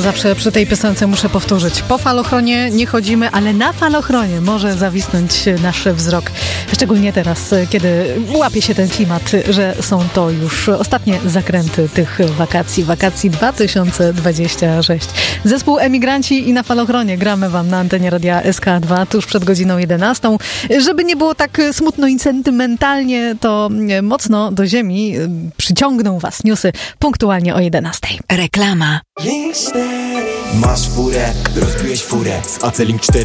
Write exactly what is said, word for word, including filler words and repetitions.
zawsze przy tej piosence muszę powtórzyć. Po falochronie nie chodzimy, ale na falochronie może zawisnąć nasz wzrok. Szczególnie teraz, kiedy łapie się ten klimat, że są to już ostatnie zakręty tych wakacji. Wakacji dwa tysiące dwudziesty szósty. Zespół Emigranci i na falochronie gramy wam na antenie Radia S K dwa tuż przed godziną jedenastą. Żeby nie było tak smutno i sentymentalnie, to mocno do ziemi przyciągną was newsy punktualnie o jedenastej. Reklama. Masz furę, rozbiłeś furę. Z Acelink cztery